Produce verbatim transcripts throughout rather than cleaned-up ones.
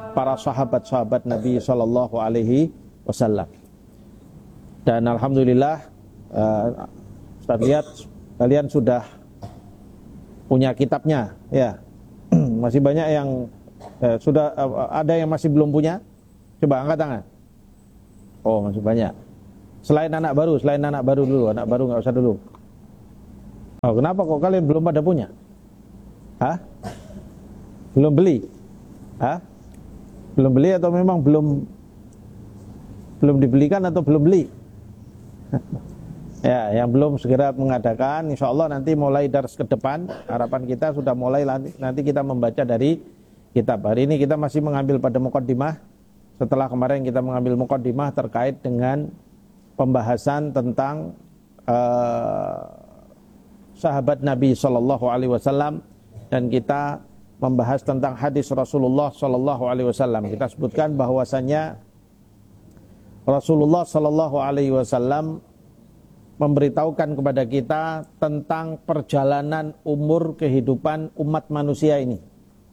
para sahabat-sahabat Nabi Shallallahu Alaihi Wasallam. Dan alhamdulillah, uh, Ustaz lihat kalian sudah punya kitabnya, ya. Masih banyak yang uh, sudah uh, ada yang masih belum punya. Coba angkat tangan. Oh, masih banyak. Selain anak baru, selain anak baru dulu, anak baru nggak usah dulu. Oh, kenapa kok kalian belum pada punya? Hah? Belum beli? Hah? Belum beli atau memang belum belum dibelikan atau belum beli? Ya, yang belum segera mengadakan, insya Allah nanti mulai dars ke depan, harapan kita sudah mulai nanti, nanti kita membaca dari kitab. Hari ini kita masih mengambil pada muqaddimah, setelah kemarin kita mengambil muqaddimah terkait dengan pembahasan tentang uh, sahabat Nabi Shallallahu Alaihi Wasallam, dan kita membahas tentang hadis Rasulullah Shallallahu Alaihi Wasallam. Kita sebutkan bahwasannya Rasulullah Shallallahu Alaihi Wasallam memberitahukan kepada kita tentang perjalanan umur kehidupan umat manusia ini.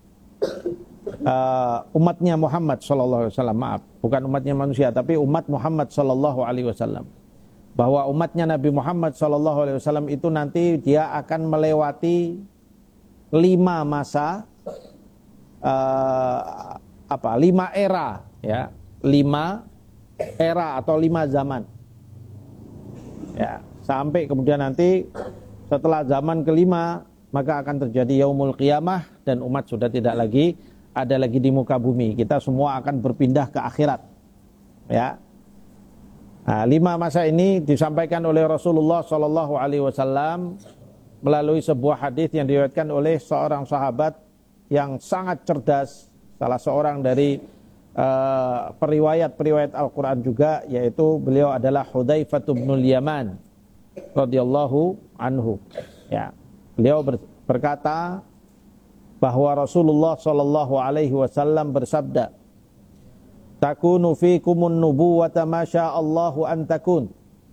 Uh, umatnya Muhammad Shallallahu Alaihi Wasallam, maaf, bukan umatnya manusia, tapi umat Muhammad Shallallahu Alaihi Wasallam. Bahwa umatnya Nabi Muhammad Shallallahu Alaihi Wasallam itu nanti dia akan melewati lima masa, uh, apa? Lima era, ya, lima era atau lima zaman, ya, sampai kemudian nanti setelah zaman kelima maka akan terjadi yaumul qiyamah dan umat sudah tidak lagi ada lagi di muka bumi. Kita semua akan berpindah ke akhirat, ya. Nah, lima masa ini disampaikan oleh Rasulullah Shallallahu Alaihi Wasallam melalui sebuah hadis yang diriwayatkan oleh seorang sahabat yang sangat cerdas, salah seorang dari uh, periwayat-periwayat Al-Quran juga, yaitu beliau adalah Hudzaifah bin Yaman radhiyallahu anhu. Ya, beliau ber, berkata bahwa Rasulullah Shallallahu Alaihi Wasallam bersabda, "Takunu fikumun nubuwata ma sya'allahu an takun."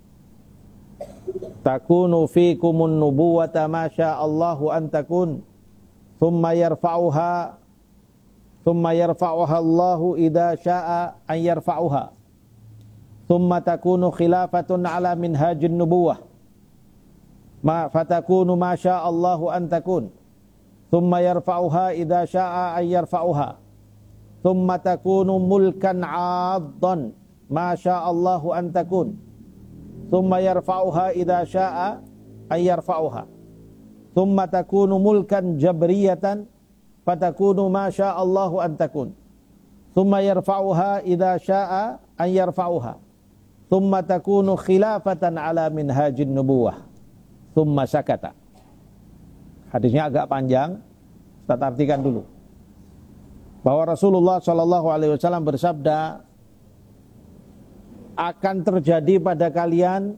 Takunu fikumun nubuwata ma sya'allahu an takun. Thumma yarfa'uha Thumma yarfa'uha Allahu idza sya'a an yarfa'uha. Thumma takunu khilafatun ala minhajin nubuwah. Ma fatakunu ma sya'allahu an takun. Thumma yarfa'uha idza sya'a an yarfa'uha. Thumma takunu mulkan 'addan ma sya'allahu an takun. Thumma yarfa'uha idza sya'a an yarfa'uha. Thumma takunu mulkan jabriyatan fatakunu ma sya'allahu an takun. Thumma yarfa'uha idza sya'a an yarfa'uha. Thumma takunu khilafatan 'ala minhajin nubuwah. Thumma sakata. Hadisnya agak panjang, kita artikan dulu. Bahwa Rasulullah Shallallahu Alaihi Wasallam bersabda, akan terjadi pada kalian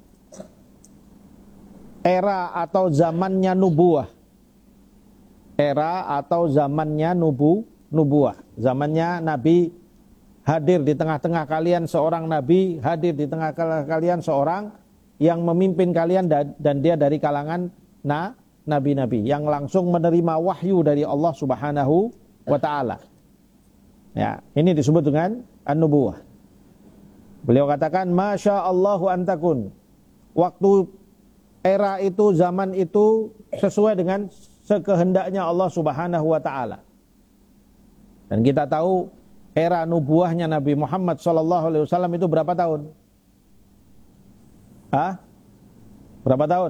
era atau zamannya nubuwah. Era atau zamannya nubu, nubuwah. Zamannya Nabi hadir di tengah-tengah kalian seorang Nabi, hadir di tengah kalian seorang yang memimpin kalian dan dia dari kalangan na, nabi-nabi yang langsung menerima wahyu dari Allah Subhanahu wa Ta'ala. Ya, ini disebut dengan an-nubuwah. Beliau katakan, Masya Allahu antakun. Waktu era itu, zaman itu sesuai dengan sekehendaknya Allah Subhanahu wa Ta'ala. Dan kita tahu era nubuahnya Nabi Muhammad Sallallahu Alaihi Wasallam itu berapa tahun? Hah? Berapa tahun?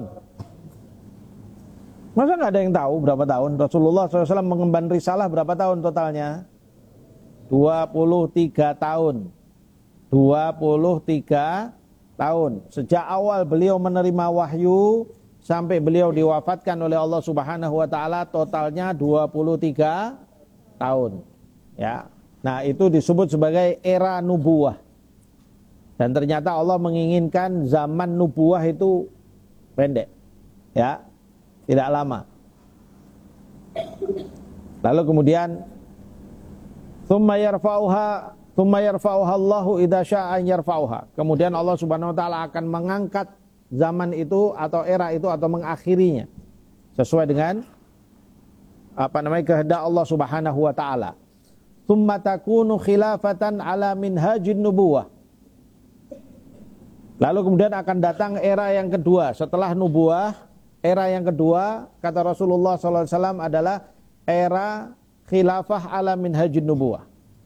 Masa nggak ada yang tahu berapa tahun? Rasulullah shallallahu alaihi wasallam mengemban risalah berapa tahun totalnya? dua puluh tiga tahun. dua puluh tiga tahun. Sejak awal beliau menerima wahyu sampai beliau diwafatkan oleh Allah Subhanahu wa Ta'ala, totalnya dua puluh tiga tahun. Ya. Nah, itu disebut sebagai era nubuwah. Dan ternyata Allah menginginkan zaman nubuwah itu pendek, ya, tidak lama. Lalu kemudian, tsumma yarfa'uha, tsumma yarfa'uha Allahu idza syaa'a yarfa'uha. Kemudian Allah Subhanahu wa Ta'ala akan mengangkat zaman itu atau era itu atau mengakhirinya sesuai dengan apa namanya kehendak Allah Subhanahu wa Ta'ala. thumma takunu khilafatan ala minhajin nubuwah. Lalu kemudian akan datang era yang kedua setelah nubuwah. Era yang kedua kata Rasulullah sallallahu alaihi wasallam adalah era khilafah ala minhajin nubuwah.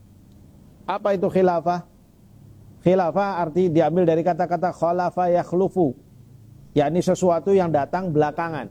Apa itu khilafah? Khilafah arti diambil dari kata-kata khalafa yakhlufu, yakni sesuatu yang datang belakangan.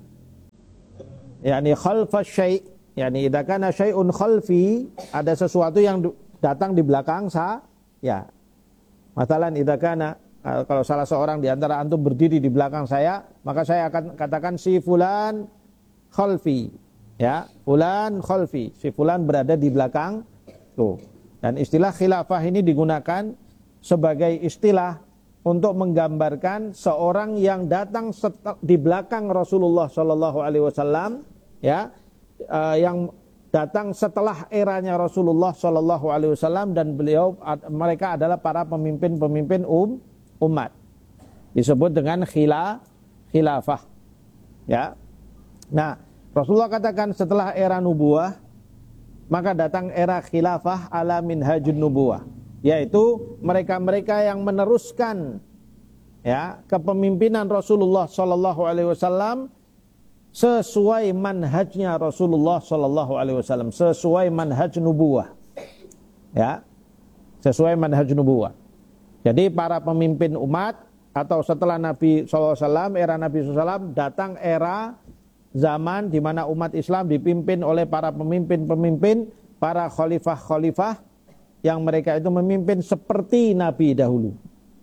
Yakni khalfa syai', yakni idza kana syai'un khalfi, ada sesuatu yang datang di belakang sa ya. Masalan idza kana, kalau salah seorang di antara antum berdiri di belakang saya, maka saya akan katakan si fulan khalfi. Ya, fulan khalfi. Si fulan berada di belakang tuh. Dan istilah khilafah ini digunakan sebagai istilah untuk menggambarkan seorang yang datang di belakang Rasulullah sallallahu alaihi wasallam, ya, uh, yang datang setelah eranya Rasulullah sallallahu alaihi wasallam, dan beliau mereka adalah para pemimpin-pemimpin um, umat. Disebut dengan khila, khilafah. Ya. Nah, Rasulullah katakan setelah era nubuwah maka datang era khilafah ala minhajun nubuwah, yaitu mereka-mereka yang meneruskan ya kepemimpinan Rasulullah sallallahu alaihi wasallam sesuai manhajnya Rasulullah sallallahu alaihi wasallam, sesuai manhaj nubuwah. Ya. Sesuai manhaj nubuwah. Jadi para pemimpin umat atau setelah Nabi sallallahu alaihi wasallam, era Nabi sallallahu alaihi wasallam, datang era zaman di mana umat Islam dipimpin oleh para pemimpin-pemimpin, para khalifah-khalifah yang mereka itu memimpin seperti Nabi dahulu.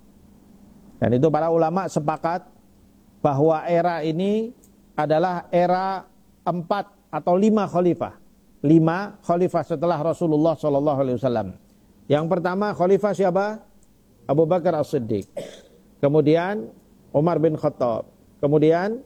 Dan itu para ulama sepakat bahwa era ini adalah era empat atau lima khalifah. Lima khalifah setelah Rasulullah shallallahu alaihi wasallam. Yang pertama khalifah siapa? Abu Bakar As-Siddiq. Kemudian Umar bin Khattab. Kemudian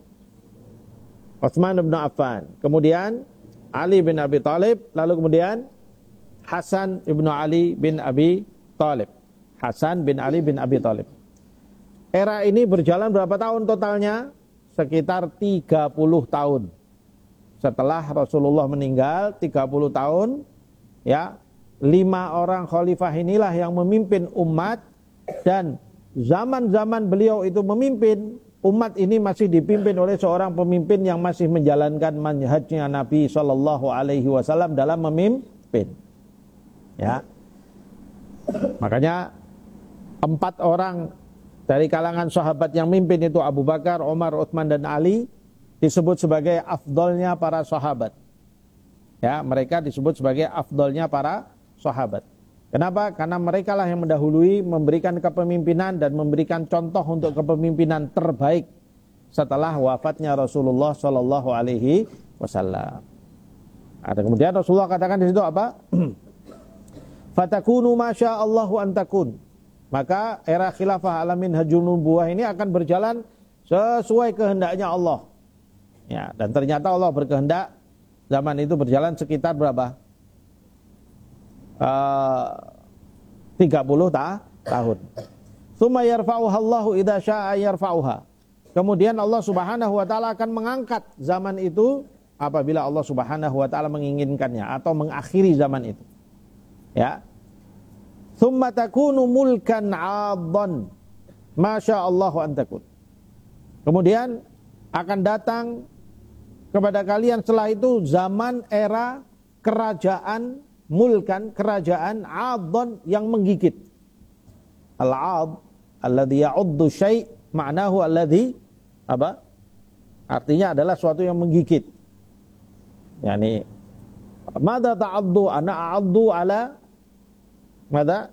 Utsman bin Affan. Kemudian Ali bin Abi Thalib. Lalu kemudian Hasan bin Ali bin Abi Thalib. Hasan bin Ali bin Abi Thalib. Era ini berjalan berapa tahun totalnya? Sekitar tiga puluh tahun. Setelah Rasulullah meninggal tiga puluh tahun, ya, lima orang khalifah inilah yang memimpin umat, dan zaman-zaman beliau itu memimpin, umat ini masih dipimpin oleh seorang pemimpin yang masih menjalankan manhajnya Nabi Shallallahu Alaihi Wasallam dalam memimpin. Ya, makanya empat orang dari kalangan sahabat yang memimpin itu Abu Bakar, Umar, Utsman dan Ali disebut sebagai afdolnya para sahabat. Ya, mereka disebut sebagai afdolnya para sahabat. Kenapa? Karena mereka lah yang mendahului, memberikan kepemimpinan dan memberikan contoh untuk kepemimpinan terbaik setelah wafatnya Rasulullah Shallallahu Alaihi Wasallam. Ada kemudian Rasulullah katakan di situ apa? Fatakunu masya Allahu antakun. Maka era khilafah ala minhajun nubuwah ini akan berjalan sesuai kehendaknya Allah. Ya, dan ternyata Allah berkehendak zaman itu berjalan sekitar berapa? Uh, tiga puluh ta- tahun. Tsumma yarfa'uha Allahu idza syaa'a yarfa'uha. Kemudian Allah Subhanahu wa taala akan mengangkat zaman itu apabila Allah Subhanahu wa taala menginginkannya atau mengakhiri zaman itu. Ya. Tsumma takunu mulkan 'adhan. Masya Allah an takun. Kemudian akan datang kepada kalian setelah itu zaman era kerajaan mulkan, kerajaan 'adhan yang menggigit. Al-'adh alladhi ya'uddu syai' ma'nahu alladhi apa? Artinya adalah suatu yang menggigit. Yani madza ta'addu ana a'addu ala madza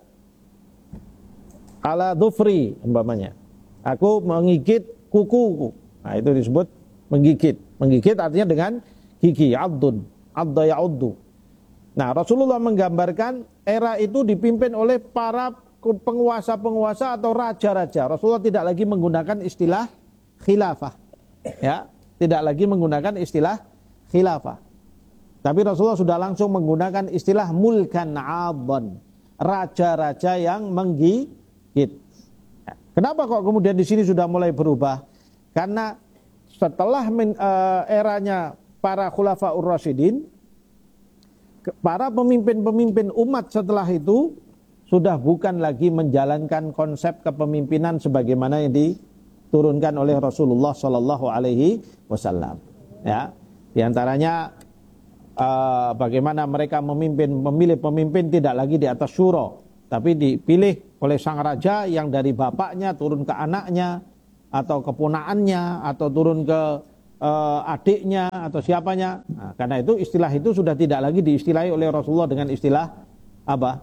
ala dhufri umpamanya. Aku menggigit kukuku. Nah, itu disebut menggigit. Menggigit artinya dengan gigi, 'adun, 'adda ya'uddu. Nah, Rasulullah menggambarkan era itu dipimpin oleh para penguasa-penguasa atau raja-raja. Rasulullah tidak lagi menggunakan istilah khilafah. Ya, tidak lagi menggunakan istilah khilafah. Tapi Rasulullah sudah langsung menggunakan istilah mulkan 'adhan, raja-raja yang menggigit. Kenapa kok kemudian di sini sudah mulai berubah? Karena setelah uh, eranya para khulafaur rasyidin, para pemimpin-pemimpin umat setelah itu sudah bukan lagi menjalankan konsep kepemimpinan sebagaimana yang diturunkan oleh Rasulullah Shallallahu Alaihi Wasallam. Ya, diantaranya uh, bagaimana mereka memimpin, memilih pemimpin tidak lagi di atas syuro, tapi dipilih oleh sang raja yang dari bapaknya turun ke anaknya atau keponakannya atau turun ke uh, adiknya atau siapanya. Nah, karena itu istilah itu sudah tidak lagi diistilahi oleh Rasulullah dengan istilah apa?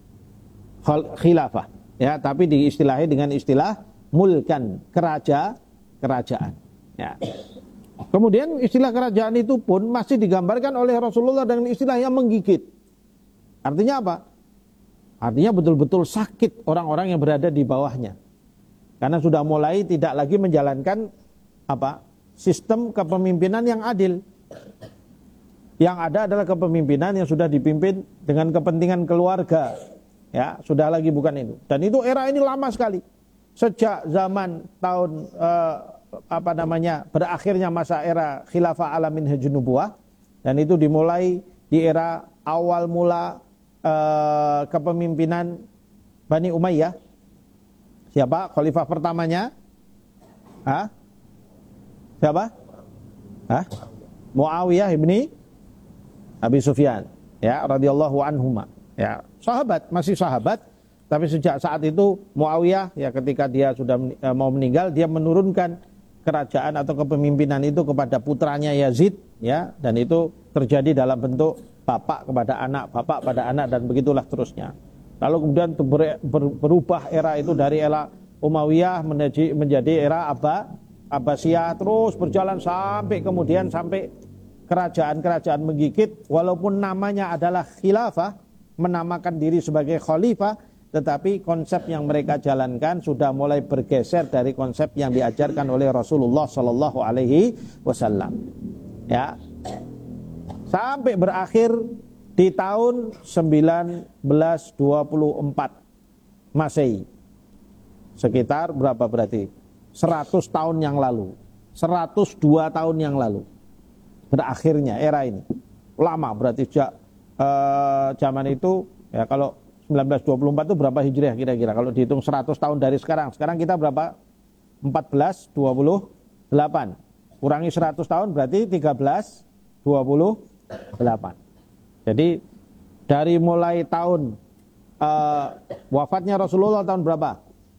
Khilafah, ya, tapi diistilahi dengan istilah mulkan, keraja, kerajaan. Ya. Kemudian istilah kerajaan itu pun masih digambarkan oleh Rasulullah dengan istilah yang menggigit. Artinya apa? Artinya betul-betul sakit orang-orang yang berada di bawahnya, karena sudah mulai tidak lagi menjalankan apa? Sistem kepemimpinan yang adil. Yang ada adalah kepemimpinan yang sudah dipimpin dengan kepentingan keluarga. Ya, sudah lagi bukan itu. Dan itu era ini lama sekali. Sejak zaman tahun eh, apa namanya? berakhirnya masa era khilafah ala minhajun nubuwah, dan itu dimulai di era awal mula eh, kepemimpinan Bani Umayyah. Siapa khalifah pertamanya? Hah? Siapa? Hah? Muawiyah ibni Abi Sufyan, ya, radhiyallahu anhuma. Ya, sahabat, masih sahabat, tapi sejak saat itu Muawiyah, ya, ketika dia sudah e, mau meninggal, dia menurunkan kerajaan atau kepemimpinan itu kepada putranya Yazid, ya, dan itu terjadi dalam bentuk bapak kepada anak, bapak pada anak, dan begitulah terusnya. Lalu kemudian ber, ber, berubah era itu dari era Umayyah menjadi, menjadi era Abba, Abbasiyah, terus berjalan sampai kemudian sampai kerajaan-kerajaan menggigit, walaupun namanya adalah khilafah, menamakan diri sebagai khalifah, tetapi konsep yang mereka jalankan sudah mulai bergeser dari konsep yang diajarkan oleh Rasulullah Sallallahu Alaihi Wasallam. Ya, sampai berakhir di tahun sembilan belas dua puluh empat Masehi, sekitar berapa berarti? seratus tahun yang lalu, seratus dua tahun yang lalu, berakhirnya era ini. Lama berarti sejak Uh, zaman itu, ya, kalau sembilan belas dua puluh empat itu berapa hijriah kira-kira kalau dihitung seratus tahun dari sekarang. Sekarang kita berapa? empat belas dua puluh delapan. Kurangi seratus tahun berarti tiga belas dua puluh delapan. Jadi dari mulai tahun uh, wafatnya Rasulullah tahun berapa?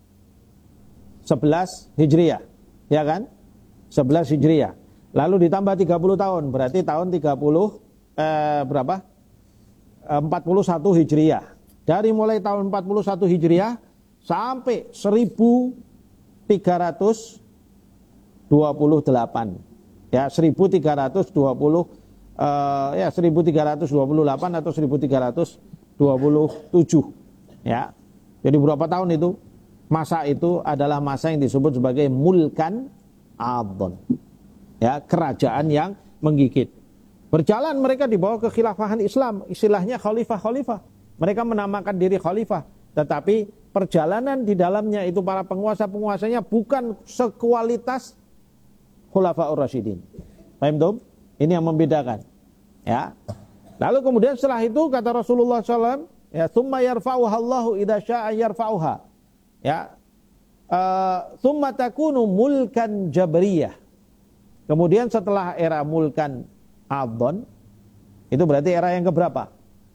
sebelas hijriah, ya kan? sebelas hijriah. Lalu ditambah tiga puluh tahun, berarti tahun tiga puluh eh, berapa? empat puluh satu hijriah. Dari mulai tahun empat puluh satu hijriah sampai seribu tiga ratus dua puluh delapan. Ya, seribu tiga ratus dua puluh uh, ya seribu tiga ratus dua puluh delapan atau seribu tiga ratus dua puluh tujuh. Ya. Jadi berapa tahun itu? Masa itu adalah masa yang disebut sebagai mulkan adon. Ya, kerajaan yang menggigit. Berjalan mereka di bawah kekhilafahan Islam, istilahnya khalifah-khalifah. Mereka menamakan diri khalifah, tetapi perjalanan di dalamnya itu para penguasa-penguasanya bukan sekualitas khulafaur rasyidin. Paham tuh? Ini yang membedakan. Ya. Lalu kemudian setelah itu kata Rasulullah shallallahu alaihi wasallam, ya, tsumma yarfa'uha Allahu idza syaa'a yarfa'uha. Ya. Tsumma takunu mulkan jabriyah. Kemudian setelah era mulkan adon, itu berarti era yang keberapa?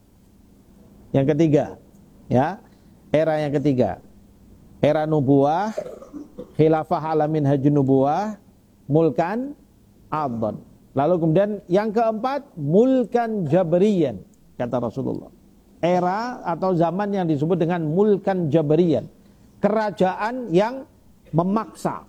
Yang ketiga, ya, era yang ketiga, era nubuwah, khilafah ala minhajun nubuwah, mulkan adon. Lalu kemudian yang keempat, mulkan jabriyan, kata Rasulullah. Era atau zaman yang disebut dengan mulkan jabriyan, kerajaan yang memaksa.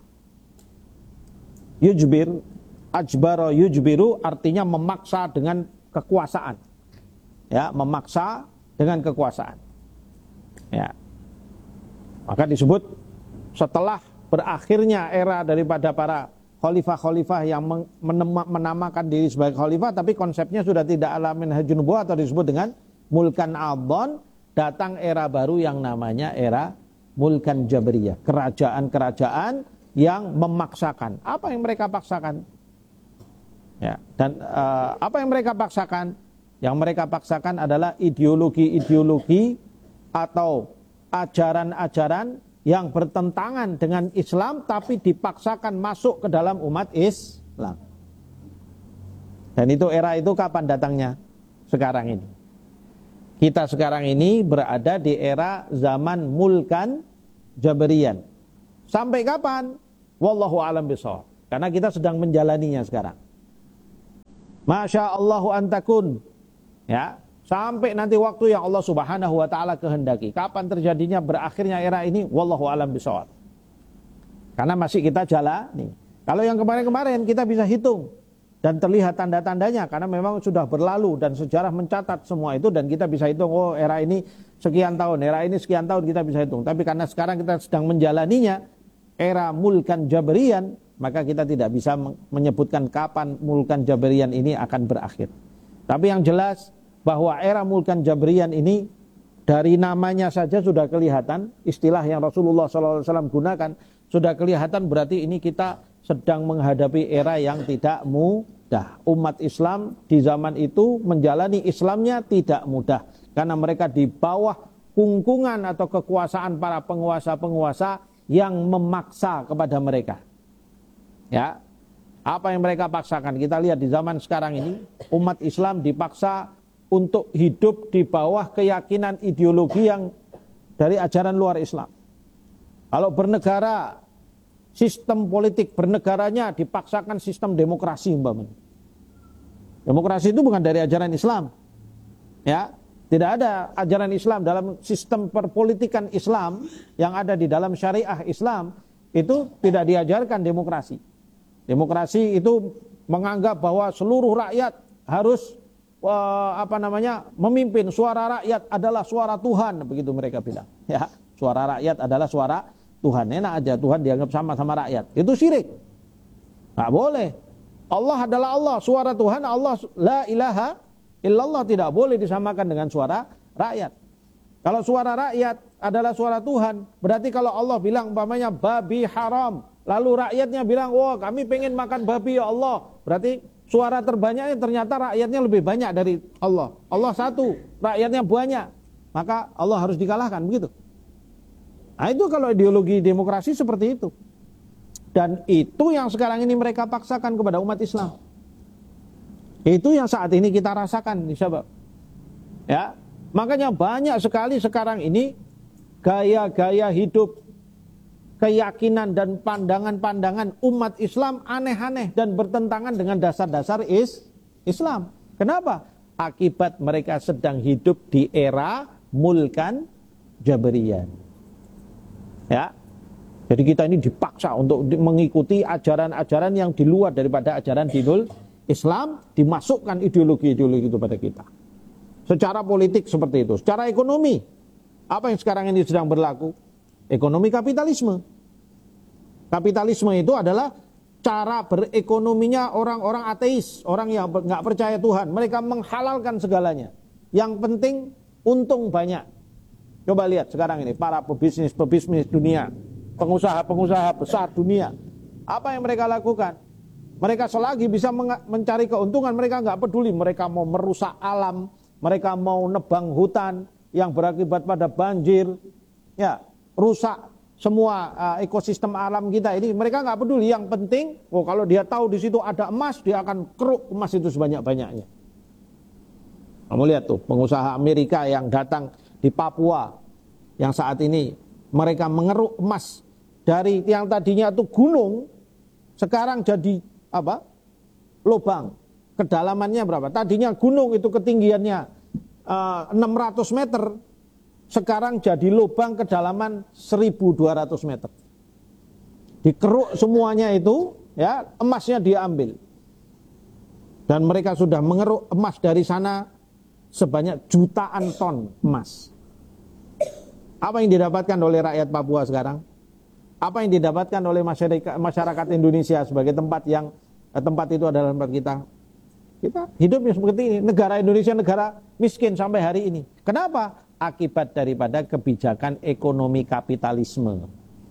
Yujbir, ajbaro yujbiru artinya memaksa dengan kekuasaan. Ya, memaksa dengan kekuasaan. Ya. Maka disebut setelah berakhirnya era daripada para khalifah-khalifah yang menamakan diri sebagai khalifah, tapi konsepnya sudah tidak ala minhajun nubuwah atau disebut dengan mulkan adon, datang era baru yang namanya era mulkan jabriyah, kerajaan-kerajaan yang memaksakan. Apa yang mereka paksakan? Ya, dan uh, apa yang mereka paksakan? Yang mereka paksakan adalah ideologi-ideologi atau ajaran-ajaran yang bertentangan dengan Islam tapi dipaksakan masuk ke dalam umat Islam. Dan itu era itu kapan datangnya? Sekarang ini. Kita sekarang ini berada di era zaman mulkan Jabarian. Sampai kapan? Wallahu a'lam bishawab. Karena kita sedang menjalaninya sekarang. Masya Allahu antakun. Ya, sampai nanti waktu yang Allah Subhanahu wa taala kehendaki. Kapan terjadinya berakhirnya era ini? Wallahu a'lam bishawab. Karena masih kita jalani. Kalau yang kemarin-kemarin kita bisa hitung dan terlihat tanda-tandanya karena memang sudah berlalu dan sejarah mencatat semua itu dan kita bisa hitung, oh era ini sekian tahun, era ini sekian tahun kita bisa hitung. Tapi karena sekarang kita sedang menjalaninya, era mulkan Jabarian, maka kita tidak bisa menyebutkan kapan mulkan Jabarian ini akan berakhir. Tapi yang jelas bahwa era mulkan Jabarian ini dari namanya saja sudah kelihatan, istilah yang Rasulullah shallallahu alaihi wasallam gunakan sudah kelihatan, berarti ini kita sedang menghadapi era yang tidak mudah. Umat Islam di zaman itu menjalani Islamnya tidak mudah karena mereka di bawah kungkungan atau kekuasaan para penguasa-penguasa yang memaksa kepada mereka. Ya, apa yang mereka paksakan? Kita lihat di zaman sekarang ini, umat Islam dipaksa untuk hidup di bawah keyakinan ideologi yang dari ajaran luar Islam. Kalau bernegara, sistem politik bernegaranya dipaksakan sistem demokrasi, umpamanya. Demokrasi itu bukan dari ajaran Islam. Ya, tidak ada ajaran Islam dalam sistem perpolitikan Islam yang ada di dalam syariah Islam itu tidak diajarkan demokrasi. Demokrasi itu menganggap bahwa seluruh rakyat harus uh, apa namanya memimpin, suara rakyat adalah suara Tuhan, begitu mereka bilang. Ya, suara rakyat adalah suara Tuhan. Enak aja Tuhan dianggap sama sama rakyat. Itu syirik. Nggak boleh. Allah adalah Allah, suara Tuhan Allah, la ilaha illallah, tidak boleh disamakan dengan suara rakyat. Kalau suara rakyat adalah suara Tuhan, berarti kalau Allah bilang umpamanya babi haram, lalu rakyatnya bilang, wah kami pengen makan babi ya Allah, berarti suara terbanyaknya ternyata rakyatnya lebih banyak dari Allah. Allah satu, rakyatnya banyak, maka Allah harus dikalahkan, begitu. Nah itu kalau ideologi demokrasi seperti itu. Dan itu yang sekarang ini mereka paksakan kepada umat Islam. Itu yang saat ini kita rasakan, sahabat. Ya, makanya banyak sekali sekarang ini gaya-gaya hidup, keyakinan dan pandangan-pandangan umat Islam aneh-aneh dan bertentangan dengan dasar-dasar is Islam. Kenapa? Akibat mereka sedang hidup di era mulkan Jabarian. Ya. Jadi kita ini dipaksa untuk mengikuti ajaran-ajaran yang di luar daripada ajaran dinul Islam, dimasukkan ideologi-ideologi itu pada kita. Secara politik seperti itu. Secara ekonomi, apa yang sekarang ini sedang berlaku? Ekonomi kapitalisme. Kapitalisme itu adalah cara berekonominya orang-orang ateis, orang yang nggak percaya Tuhan. Mereka menghalalkan segalanya. Yang penting untung banyak. Coba lihat sekarang ini para pebisnis-pebisnis dunia, pengusaha-pengusaha besar dunia. Apa yang mereka lakukan? Mereka selagi bisa mencari keuntungan, mereka nggak peduli. Mereka mau merusak alam, mereka mau nebang hutan yang berakibat pada banjir, ya, rusak semua uh, ekosistem alam kita ini. Mereka nggak peduli. Yang penting, oh kalau dia tahu di situ ada emas, dia akan keruk emas itu sebanyak-banyaknya. Kamu lihat tuh pengusaha Amerika yang datang di Papua, yang saat ini mereka mengeruk emas dari yang tadinya itu gunung, sekarang jadi apa? Lubang. Kedalamannya berapa? Tadinya gunung itu ketinggiannya uh, enam ratus meter, sekarang jadi lubang kedalaman seribu dua ratus meter. Dikeruk semuanya itu, ya, emasnya diambil. Dan mereka sudah mengeruk emas dari sana sebanyak jutaan ton emas. Apa yang didapatkan oleh rakyat Papua sekarang? Apa yang didapatkan oleh masyarakat, masyarakat Indonesia sebagai tempat yang tempat itu adalah tempat kita? Kita hidupnya seperti ini. Negara Indonesia negara miskin sampai hari ini. Kenapa? Akibat daripada kebijakan ekonomi kapitalisme.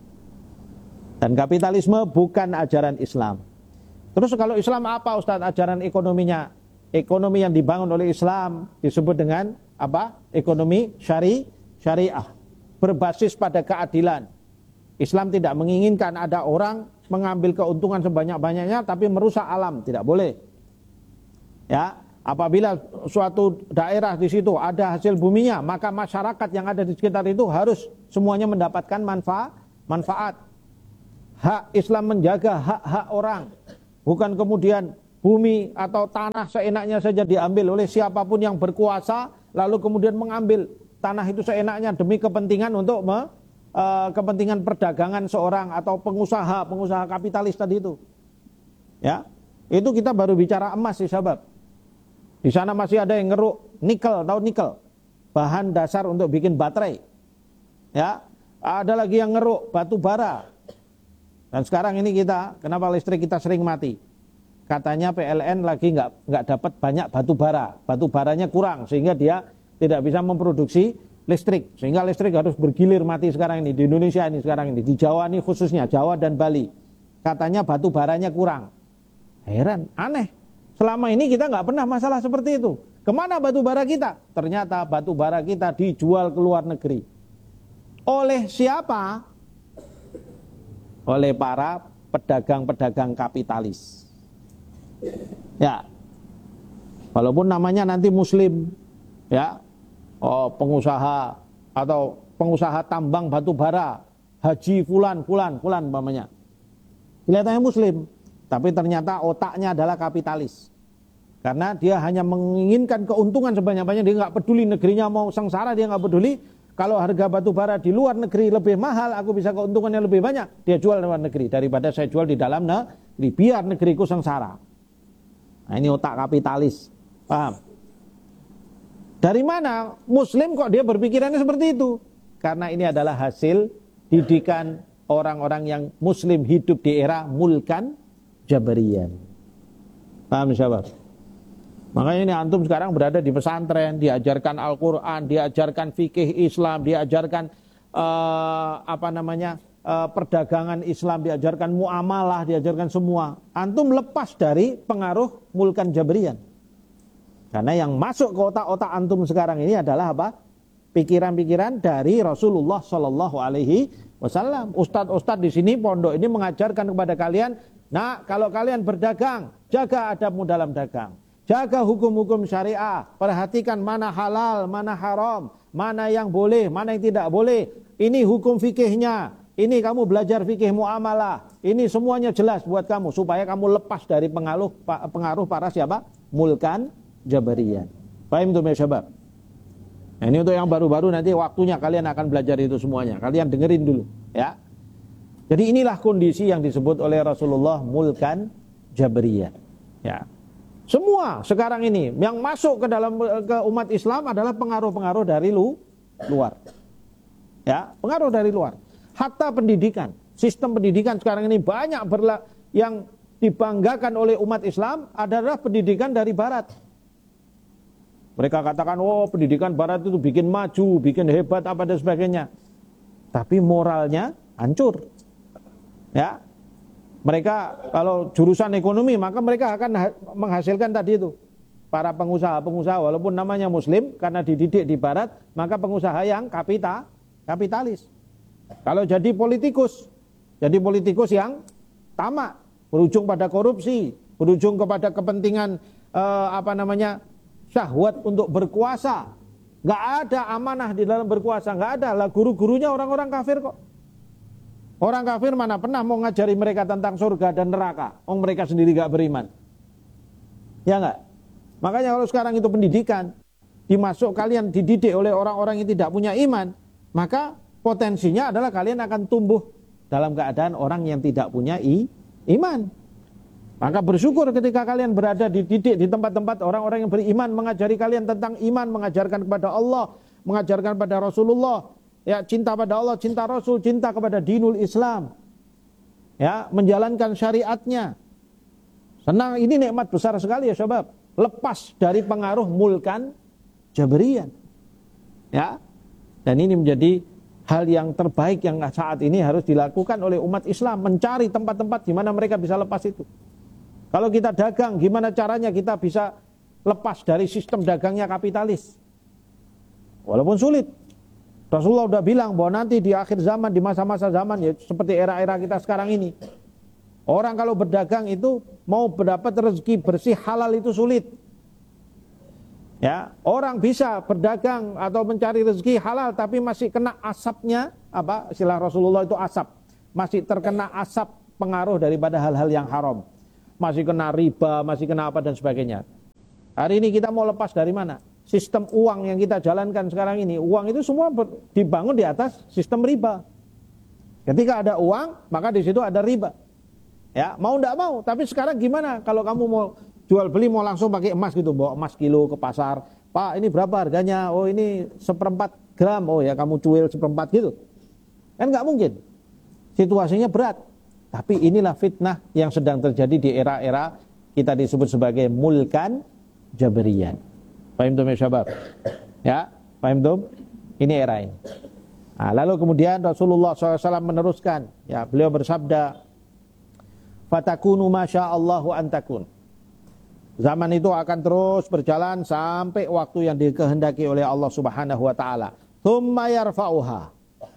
Dan kapitalisme bukan ajaran Islam. Terus kalau Islam apa, Ustaz, ajaran ekonominya? ekonomi yang dibangun oleh Islam disebut dengan apa? Ekonomi syari syariah, berbasis pada keadilan. Islam tidak menginginkan ada orang mengambil keuntungan sebanyak-banyaknya tapi merusak alam, tidak boleh. Ya, apabila suatu daerah di situ ada hasil buminya, maka masyarakat yang ada di sekitar itu harus semuanya mendapatkan manfaat. Manfaat. Hak Islam menjaga hak-hak orang, bukan kemudian bumi atau tanah seenaknya saja diambil oleh siapapun yang berkuasa, lalu kemudian mengambil tanah itu seenaknya demi kepentingan untuk me, uh, kepentingan perdagangan seorang atau pengusaha, pengusaha kapitalis tadi itu. Ya, itu kita baru bicara emas sih sahabat. Di sana masih ada yang ngeruk nikel, tahu nikel? Bahan dasar untuk bikin baterai. Ya, ada lagi yang ngeruk batu bara. Dan sekarang ini kita, kenapa listrik kita sering mati? Katanya P L N lagi nggak nggak dapat banyak batu bara, batu baranya kurang sehingga dia tidak bisa memproduksi listrik, sehingga listrik harus bergilir mati sekarang ini di Indonesia ini sekarang ini, di Jawa ini khususnya Jawa dan Bali. Katanya batu baranya kurang. Heran, aneh. Selama ini kita nggak pernah masalah seperti itu. Kemana batu bara kita? Ternyata batu bara kita dijual ke luar negeri. Oleh siapa? Oleh para pedagang-pedagang kapitalis. Ya, walaupun namanya nanti Muslim, ya, oh, pengusaha atau pengusaha tambang batu bara, Haji Fulan, Fulan, Fulan umpamanya. Kelihatannya Muslim, tapi ternyata otaknya adalah kapitalis. Karena dia hanya menginginkan keuntungan sebanyak-banyaknya, dia nggak peduli negerinya mau sengsara, dia nggak peduli. Kalau harga batu bara di luar negeri lebih mahal, aku bisa keuntungannya lebih banyak, dia jual di luar negeri daripada saya jual di dalam negeri, biar negeriku sengsara. Nah, ini otak kapitalis, paham? Dari mana Muslim kok dia berpikirannya seperti itu? Karena ini adalah hasil didikan orang-orang yang Muslim hidup di era mulkan Jabariyah. Paham sahabat? Makanya ini antum sekarang berada di pesantren, diajarkan Al-Quran, diajarkan fikih Islam, diajarkan uh, apa namanya uh, perdagangan Islam, diajarkan muamalah, diajarkan semua. Antum lepas dari pengaruh mulkan Jabariyah. Karena yang masuk ke otak-otak antum sekarang ini adalah apa? Pikiran-pikiran dari Rasulullah Shallallahu Alaihi Wasallam. Ustadz-ustadz di sini pondok ini mengajarkan kepada kalian, nah kalau kalian berdagang, jaga adabmu dalam dagang. Jaga hukum-hukum syariah, perhatikan mana halal, mana haram, mana yang boleh, mana yang tidak boleh. Ini hukum fikihnya, ini kamu belajar fikih muamalah, ini semuanya jelas buat kamu supaya kamu lepas dari pengaruh pengaruh para siapa? Mulkan Jabariyah. Paham tuh ya syabab? Nah, ini untuk yang baru-baru nanti waktunya kalian akan belajar itu semuanya. Kalian dengerin dulu, ya. Jadi inilah kondisi yang disebut oleh Rasulullah mulkan Jabariyah. Ya. Semua sekarang ini yang masuk ke dalam ke umat Islam adalah pengaruh-pengaruh dari lu, luar. Ya, pengaruh dari luar. Hatta pendidikan, sistem pendidikan sekarang ini banyak berla, yang dibanggakan oleh umat Islam adalah pendidikan dari barat. Mereka katakan, "Oh, pendidikan barat itu bikin maju, bikin hebat apa dan sebagainya." Tapi moralnya hancur. Ya. Mereka kalau jurusan ekonomi maka mereka akan menghasilkan tadi itu para pengusaha-pengusaha walaupun namanya Muslim karena dididik di barat maka pengusaha yang kapita, kapitalis. Kalau jadi politikus, jadi politikus yang tamak, berujung pada korupsi, berujung kepada kepentingan eh, apa namanya syahwat untuk berkuasa. Gak ada amanah di dalam berkuasa, gak ada lah guru-gurunya orang-orang kafir kok. Orang kafir mana pernah mau ngajari mereka tentang surga dan neraka? Oh, mereka sendiri gak beriman. Ya enggak? Makanya kalau sekarang itu pendidikan, dimasuk kalian dididik oleh orang-orang yang tidak punya iman, maka potensinya adalah kalian akan tumbuh dalam keadaan orang yang tidak punya i, iman. Maka bersyukur ketika kalian berada dididik di tempat-tempat orang-orang yang beriman, mengajari kalian tentang iman, mengajarkan kepada Allah, mengajarkan kepada Rasulullah, ya, cinta pada Allah, cinta Rasul, cinta kepada dinul Islam. Ya, menjalankan syariatnya. Senang, ini nikmat besar sekali ya syabab. Lepas dari pengaruh mulkan Jabariyah. Ya. Dan ini menjadi hal yang terbaik yang saat ini harus dilakukan oleh umat Islam, mencari tempat-tempat di mana mereka bisa lepas itu. Kalau kita dagang, gimana caranya kita bisa lepas dari sistem dagangnya kapitalis. Walaupun sulit. Rasulullah sudah bilang bahwa nanti di akhir zaman, di masa-masa zaman ya seperti era-era kita sekarang ini, orang kalau berdagang itu mau mendapat rezeki bersih halal itu sulit. Ya, orang bisa berdagang atau mencari rezeki halal tapi masih kena asapnya, apa istilah Rasulullah itu asap, masih terkena asap pengaruh daripada hal-hal yang haram, masih kena riba, masih kena apa dan sebagainya. Hari ini kita mau lepas dari mana? Sistem uang yang kita jalankan sekarang ini, uang itu semua ber, dibangun di atas sistem riba. Ketika ada uang, maka di situ ada riba. Ya, mau ndak mau, tapi sekarang gimana kalau kamu mau jual beli mau langsung pakai emas gitu, bawa emas kilo ke pasar, Pak ini berapa harganya? Oh ini seperempat gram, oh ya kamu cuil seperempat gitu. Kan nggak mungkin, situasinya berat. Tapi inilah fitnah yang sedang terjadi di era-era kita disebut sebagai mulkan jabarian. Paham tuh ya syabab? Ya, paham tuh? Ini era ini. Nah, lalu kemudian Rasulullah shallallahu alaihi wasallam meneruskan, ya beliau bersabda, fatakunu masya'allahu antakun. Zaman itu akan terus berjalan sampai waktu yang dikehendaki oleh Allah Subhanahu wa taala. Tsumma yarfa'uha.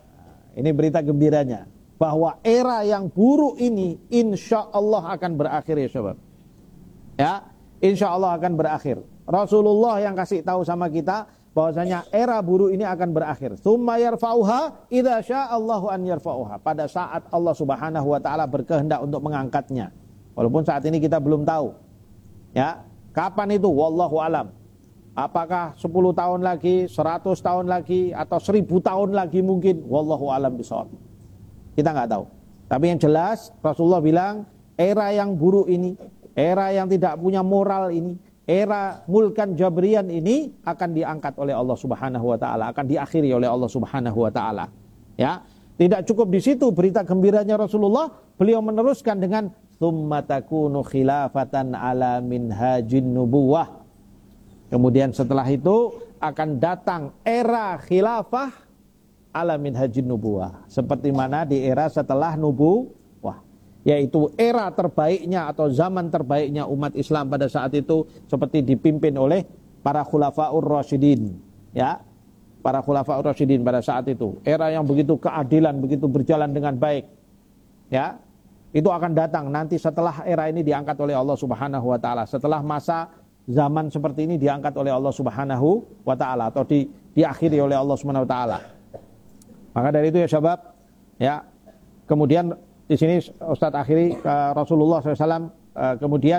Ini berita gembiranya bahwa era yang buruk ini insyaallah akan berakhir ya sahabat. Ya, insyaallah akan berakhir. Rasulullah yang kasih tahu sama kita bahwasanya era buruk ini akan berakhir. Tsumma yarfa'uha idza sya'allahu an yarfa'uha. Pada saat Allah Subhanahu wa taala berkehendak untuk mengangkatnya. Walaupun saat ini kita belum tahu. Ya, kapan itu? Wallahu alam. Apakah sepuluh tahun lagi, seratus tahun lagi, atau seribu tahun lagi mungkin? Wallahu alam bishawab. Kita nggak tahu. Tapi yang jelas Rasulullah bilang era yang buruk ini, era yang tidak punya moral ini, era mulkan jabrian ini akan diangkat oleh Allah Subhanahu wa taala, akan diakhiri oleh Allah Subhanahu wa taala. Ya, tidak cukup di situ berita gembiranya Rasulullah, beliau meneruskan dengan tsumma takunu khilafatan ala minhajin nubuwah. Kemudian setelah itu akan datang era khilafah ala minhajin nubuwah, seperti mana di era setelah nubuwah, yaitu era terbaiknya atau zaman terbaiknya umat Islam pada saat itu seperti dipimpin oleh para khulafaur rasyidin, ya. Para khulafaur rasyidin pada saat itu, era yang begitu keadilan, begitu berjalan dengan baik. Ya. Itu akan datang nanti setelah era ini diangkat oleh Allah Subhanahu wa taala. Setelah masa zaman seperti ini diangkat oleh Allah Subhanahu wa taala atau di, diakhiri oleh Allah Subhanahu wa taala. Maka dari itu ya sahabat, ya. Kemudian di sini Ustaz akhiri uh, Rasulullah shallallahu alaihi wasallam uh, kemudian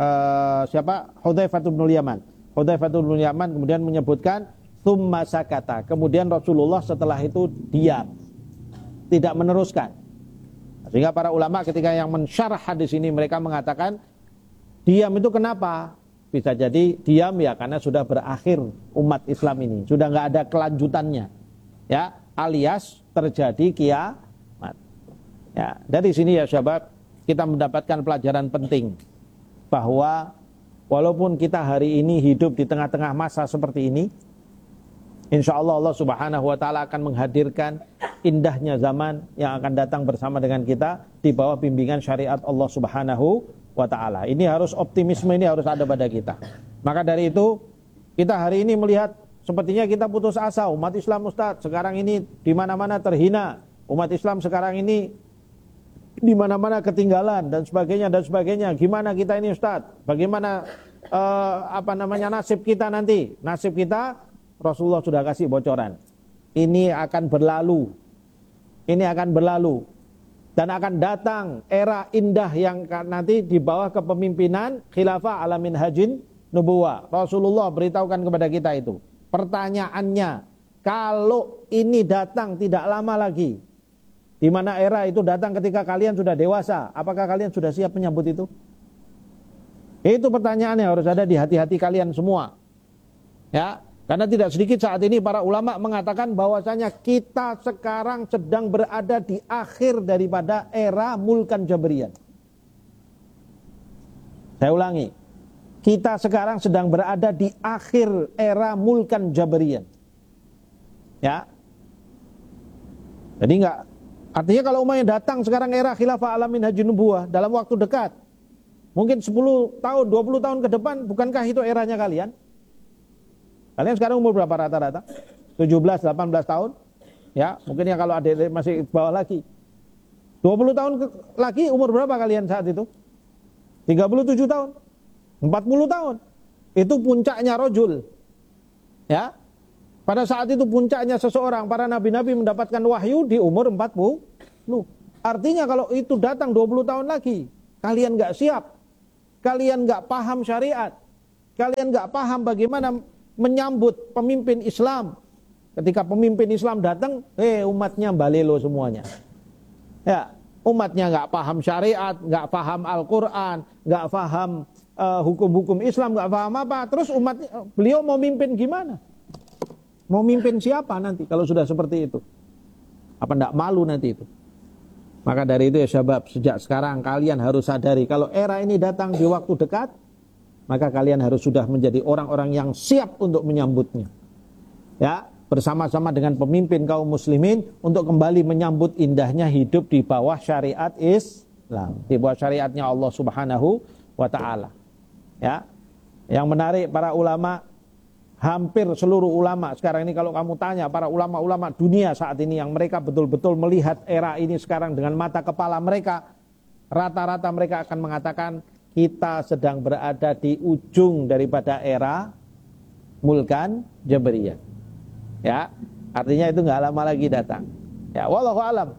uh, siapa? Hudzaifah bin Yaman. Hudzaifah bin Yaman kemudian menyebutkan tsumma sakata. Kemudian Rasulullah setelah itu diam. Tidak meneruskan. Sehingga para ulama ketika yang mensyarah hadis ini mereka mengatakan diam itu kenapa? Bisa jadi diam ya karena sudah berakhir umat Islam ini, sudah nggak ada kelanjutannya, ya, alias terjadi kiamat. Ya, dari sini ya sahabat kita mendapatkan pelajaran penting bahwa walaupun kita hari ini hidup di tengah-tengah masa seperti ini, insya Allah Allah Subhanahu wa taala akan menghadirkan indahnya zaman yang akan datang bersama dengan kita di bawah bimbingan syariat Allah Subhanahu wa taala. Ini harus optimisme ini harus ada pada kita. Maka dari itu kita hari ini melihat sepertinya kita putus asa, umat Islam Ustaz sekarang ini di mana-mana terhina. Umat Islam sekarang ini di mana-mana ketinggalan dan sebagainya dan sebagainya. Gimana kita ini Ustaz? Bagaimana uh, apa namanya nasib kita nanti? Nasib kita Rasulullah sudah kasih bocoran. Ini akan berlalu. Ini akan berlalu. Dan akan datang era indah yang nanti di bawah kepemimpinan khilafah ala minhajin nubuwah. Rasulullah beritahukan kepada kita itu. Pertanyaannya, kalau ini datang tidak lama lagi, di mana era itu datang ketika kalian sudah dewasa, apakah kalian sudah siap menyambut itu? Itu pertanyaannya harus ada di hati-hati kalian semua. Ya. Karena tidak sedikit saat ini para ulama mengatakan bahwasanya kita sekarang sedang berada di akhir daripada era mulkan jabrian. Saya ulangi, kita sekarang sedang berada di akhir era mulkan jabrian. Ya, jadi enggak, artinya kalau umpamanya datang sekarang era khilafah ala minhajin nubuwah dalam waktu dekat, Mungkin sepuluh tahun, dua puluh tahun ke depan, bukankah itu eranya kalian? Kalian sekarang umur berapa rata-rata? tujuh belas, delapan belas tahun? Ya, mungkin ya kalau adik masih bawah lagi. dua puluh tahun ke, lagi umur berapa kalian saat itu? tiga puluh tujuh tahun. empat puluh tahun. Itu puncaknya rojul. Ya. Pada saat itu puncaknya seseorang, para nabi-nabi mendapatkan wahyu di umur empat puluh. Artinya kalau itu datang dua puluh tahun lagi, kalian gak siap, kalian gak paham syariat, kalian gak paham bagaimana menyambut pemimpin Islam. Ketika pemimpin Islam datang, eh umatnya balelo semuanya. Ya, umatnya gak paham syariat, gak paham Al-Quran, gak paham uh, hukum-hukum Islam, gak paham apa. Terus umat beliau mau mimpin gimana? Mau mimpin siapa nanti kalau sudah seperti itu? Apa enggak malu nanti itu? Maka dari itu ya syabab, sejak sekarang kalian harus sadari kalau era ini datang di waktu dekat, maka kalian harus sudah menjadi orang-orang yang siap untuk menyambutnya. Ya, bersama-sama dengan pemimpin kaum muslimin untuk kembali menyambut indahnya hidup di bawah syariat Islam, di bawah syariatnya Allah Subhanahu wa taala. Ya. Yang menarik, para ulama, hampir seluruh ulama sekarang ini, kalau kamu tanya para ulama-ulama dunia saat ini yang mereka betul-betul melihat era ini sekarang dengan mata kepala mereka, rata-rata mereka akan mengatakan kita sedang berada di ujung daripada era Mulkan Jabariyah. Ya, artinya itu nggak lama lagi datang. Ya, wallahu alam.